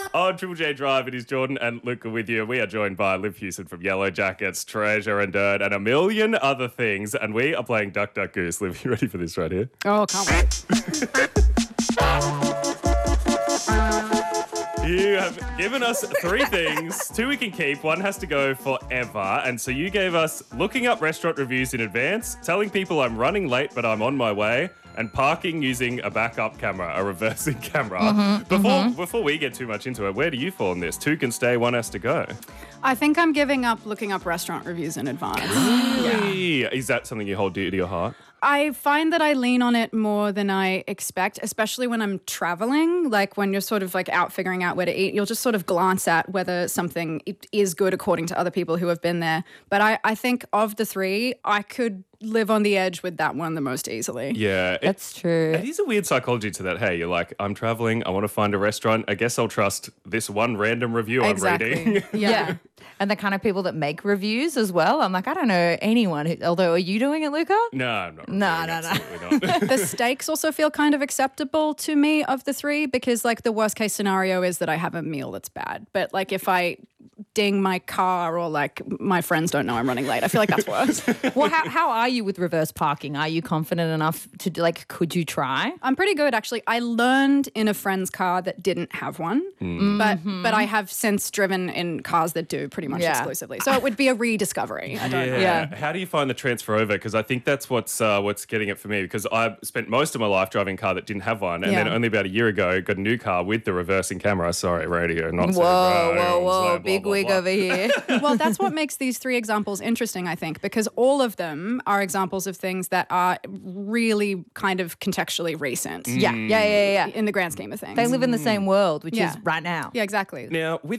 On Triple J Drive, it is Jordan and Luca with you. We are joined by Liv Hewson from Yellow Jackets, Treasure and Dirt, and a million other things. And we are playing Duck, Duck, Goose. Liv, you ready for this right here? Oh, can't wait. You have given us three things. Two we can keep. One has to go forever. And so you gave us looking up restaurant reviews in advance, telling people I'm running late but I'm on my way, and parking using a backup camera, a reversing camera. Before we get too much into it, where do you fall in this? Two can stay, one has to go. I think I'm giving up looking up restaurant reviews in advance. Really? Is that something you hold dear to your heart? I find that I lean on it more than I expect, especially when I'm traveling. Like when you're sort of like out figuring out where to eat, you'll just sort of glance at whether something is good according to other people who have been there. But I think of the three, I could live on the edge with that one the most easily. Yeah. That's true. It is a weird psychology to that. Hey, you're like, I'm traveling, I want to find a restaurant. I guess I'll trust this one random review I'm reading. Yeah. And the kind of people that make reviews as well. I'm like, I don't know anyone who, although, are you doing it, Luca? No, I'm not. No. Absolutely not. The steaks also feel kind of acceptable to me of the three because like the worst case scenario is that I have a meal that's bad. But like if I ding my car or like my friends don't know I'm running late, I feel like that's worse. Well, how are you with reverse parking? Are you confident enough to like, could you try? I'm pretty good actually. I learned in a friend's car that didn't have one, but I have since driven in cars that do pretty much exclusively. So it would be a rediscovery. I don't know. Yeah. How do you find the transfer over? Because I think that's what's getting it for me, because I spent most of my life driving a car that didn't have one, and then only about a year ago got a new car with the reversing camera. Sorry, radio, not Whoa, big wig over here. Well, that's what makes these three examples interesting, I think, because all of them are examples of things that are really kind of contextually recent. Yeah. In the grand scheme of things. They live in the same world, which is right now. Yeah, exactly. Now, with